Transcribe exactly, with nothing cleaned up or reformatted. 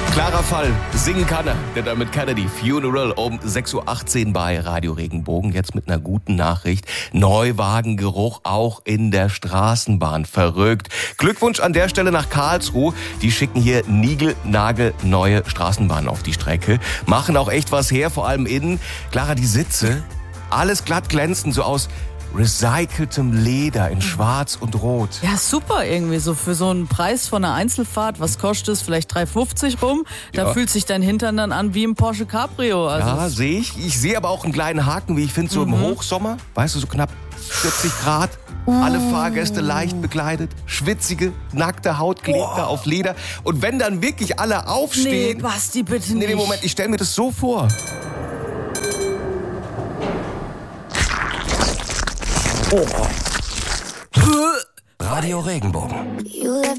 Klarer Fall, singen kann er, der damit Kennedy, Funeral um sechs Uhr achtzehn bei Radio Regenbogen. Jetzt mit einer guten Nachricht. Neuwagengeruch auch in der Straßenbahn. Verrückt. Glückwunsch an der Stelle nach Karlsruhe. Die schicken hier niegelnagelneue Straßenbahnen auf die Strecke. Machen auch echt was her, vor allem innen. Clara, die Sitze, alles glatt glänzend, so aus recyceltem Leder in Schwarz und Rot. Ja, super irgendwie so für so einen Preis von einer Einzelfahrt. Was kostet es? Vielleicht drei fünfzig rum. Da Ja. fühlt sich dein Hintern dann an wie im Porsche Cabrio. Also Ja, sehe ich. Ich sehe aber auch einen kleinen Haken, wie ich finde, so Mhm. im Hochsommer. Weißt du, so knapp vierzig Grad. Alle Fahrgäste leicht bekleidet. Schwitzige, nackte Haut klebt da auf Leder. Und wenn dann wirklich alle nee, aufstehen... Basti, bitte Nee, nicht. nee, Moment, ich stelle mir das so vor. Radio Regenbogen. You left